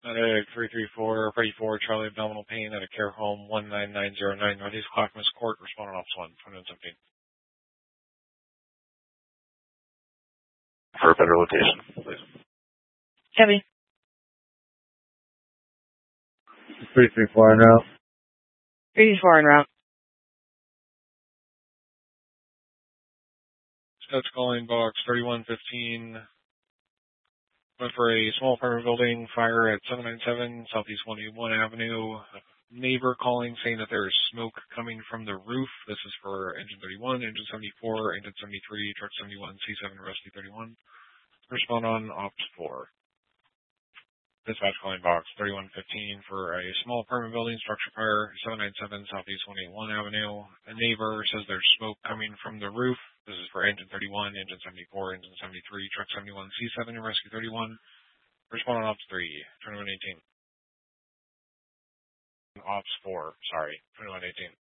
Medic 334, Freddy 4, Charlie abdominal pain at a care home 19909 Northeast Clackamas Court, responding office 1, 2117. For a better location, please. Heavy. 334 en route. 334 en route. Scouts calling box 3115. Went for a small apartment building, fire at 797 Southeast 181 Avenue. Neighbor calling saying that there is smoke coming from the roof. This is for engine 31, engine 74, engine 73, truck 71, C7, rescue 31. Respond on ops 4. Dispatch calling box 3115 for a small apartment building, structure fire, 797 Southeast 181 Avenue. A neighbor says there's smoke coming from the roof. This is for engine 31, engine 74, engine 73, truck 71, C7, and rescue 31. Respond on ops 3, 2118. Ops 4, sorry, 2118.